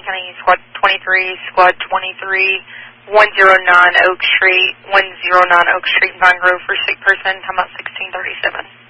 Can I use Squad 23, Squad 23, 109 Oak Street, 109 Oak Street, Vine Grove for sick person, time out 1637.